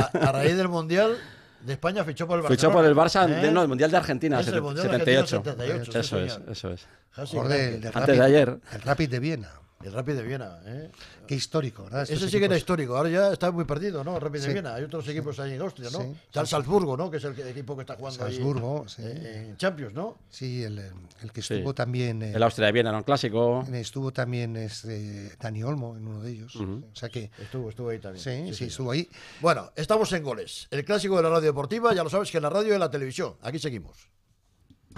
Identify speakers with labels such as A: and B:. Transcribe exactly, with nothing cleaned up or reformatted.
A: a raíz del Mundial de España fichó por el Barcelona.
B: Fichó por el Barça,
A: ¿Eh?
B: de, no, el Mundial de Argentina,
A: Es el Mundial de
B: setenta y ocho.
A: Argentina setenta y ocho,
B: Eso
A: sí,
B: es,
A: señor.
B: eso es.
A: Hasi
C: Joder,
A: Krake.
C: el de
B: Antes
C: Rapid,
B: de ayer.
C: El Rapid de Viena.
A: El Rapid de Viena. ¿eh?
C: Qué histórico, ¿verdad?
A: Ese
C: Estos
A: sí que era
C: equipos.
A: histórico. Ahora ya está muy perdido, ¿no? El Rapid de
C: Sí.
A: Viena. Hay otros equipos ahí en Austria, ¿no?
C: Sí,
A: Está el
C: sí,
A: Salzburgo, ¿no? Que es el que- equipo que está jugando ahí,
C: Salzburgo, sí.
A: eh, en Champions, ¿no?
C: Sí, el, el que
B: Sí.
C: estuvo también. eh,
B: El Austria de Viena era un clásico.
C: Estuvo también este, Dani Olmo en uno de ellos.
B: Ujú.
C: O sea que.
A: Estuvo, estuvo ahí también.
C: Sí, sí,
A: señor.
C: estuvo ahí.
A: Bueno, estamos en Goles. El clásico de la radio deportiva. Ya lo sabes que en la radio y en la televisión. Aquí seguimos.